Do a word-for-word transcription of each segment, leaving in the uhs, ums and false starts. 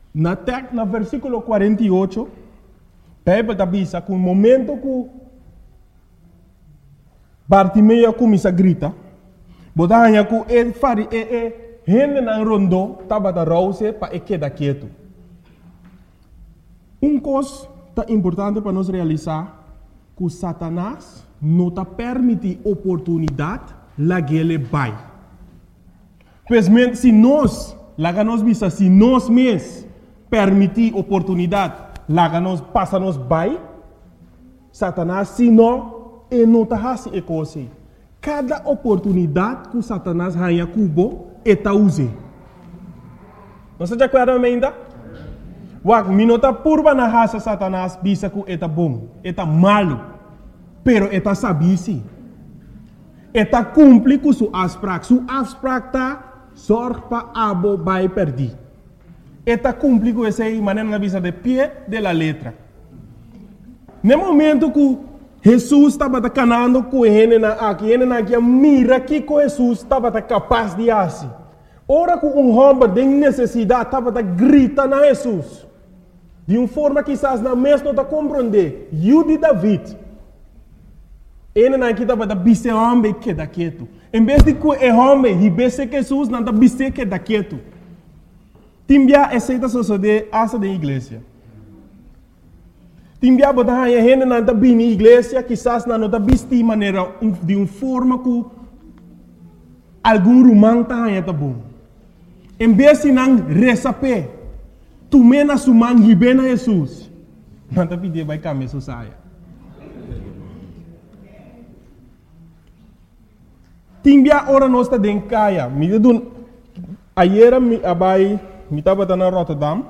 Na tek, na versículo cuarenta y ocho, Bíblia está dizendo que no momento que Bartimeu começa a gritar, botar que ele fari e e gente na rondo estava da rouse para ele quedar quieto. Um coisa tá importante para nós realizar que Satanás não está permite oportunidade lá que ele vai. Pois se nós, lá que nós visa, se nós mesmos permitir oportunidade, lá que nós passa nós vai, Satanás se não, ele não está fazendo a coisa. Cada oportunidade que Satanás ganha cubo, ele está usando. Não se acorda ainda? Wak, minota purba na raça Satanás bisa que está bom, está malo, pero está sabisi. Está cumpre com sua afspraak. Sua afspraak está zorg para abo vai perder. Está cumpre com essa maneira na visa de pé de la letra. No momento que Jesus estava canando com ele na aqui, ele na aqui mira que com Jesus estava capaz de fazer. Ora que um homem de necessidade estava grita na Jesus. De uma forma que quizás na mesma não compreender. Eu de David. Ele não estava da bise homem que da quieto. Em vez de que o homem e bise que Jesus não da bise que da quieto. Timbia aceita suceder essa da igreja. Timbia botar a gente não da bem na igreja, quizás não da bise de maneira de uma forma que algum romano está bom. Em vez de não receber, tu mena sumang hibe na Jesus. Não tá pedindo vai caminhar susaya. Timbia ora nós tá den kaya. Me dun ayer mi abai mi tava na Rotterdam.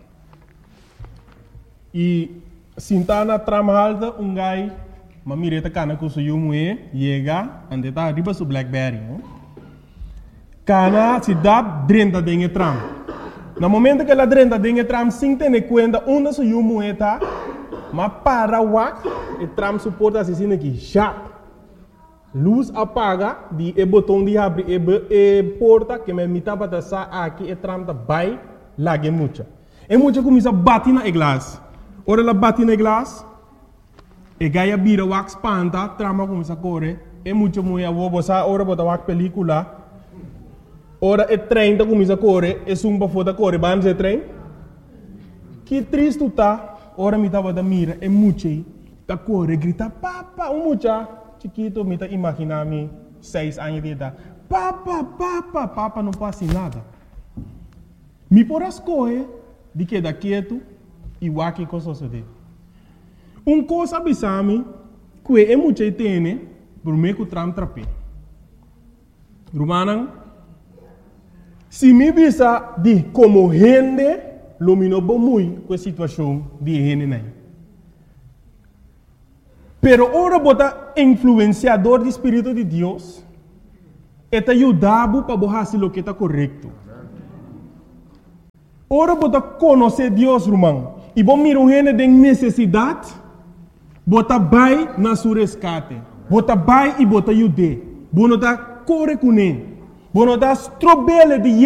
E sintana tram halta um gai mamireta kana ku suyu mue yega ande tá riba su Blackberry. Kana se dá drenta den tram. No momento que ela drenta den tram sin tener cuenta onde suyu mue tá, mas para wak e tram suporta assim aqui já. Luz apaga, de e botão de abrir e, e porta que me mita para passar aqui e tram tá vai lá que mucha. E mucha começa a bater na glass. Ora ela bate na glass, e gaia vira wax panta, trama começa a correr. E mucha mulher vou botar ora botar wax película. Ora e trem tá começa a correr, e sumba foda correr, vamos de trem. Que triste tá, ora me tava da mira, e mucha tá correr, grita papa, um mucha. Chiquito, me tá imaginando seis anos de idade. Papa, papa, papa não passa nada. Me por as coisas de que da quieto e o aqui com suceder. Um coisa abisame que é muito tem por meio que tram trape. Romanan, se me visa de como gente, lumino bom muito com a situação de gente nem. Pero ora bota influenciador do Espírito de Deus, eta ajudava para fazer o que está correto. Ora bota conhecer Deus, irmão, e bom mira um gente de necessidade, bota vai na sua resgate, bota vai e bota ajude, bota corre com ele, bota strobele de